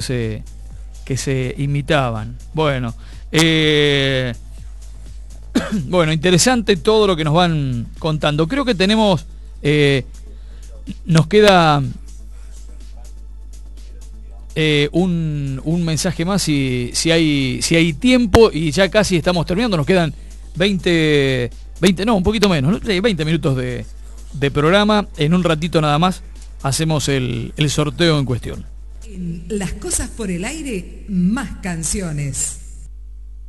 que se imitaban. Bueno, bueno, interesante todo lo que nos van contando. Creo que tenemos, nos queda un mensaje más si hay tiempo, y ya casi estamos terminando. Nos quedan 20 no, un poquito menos, ¿no? 20 minutos de programa. En un ratito nada más hacemos el sorteo en cuestión. En Las Cosas por el Aire, más canciones.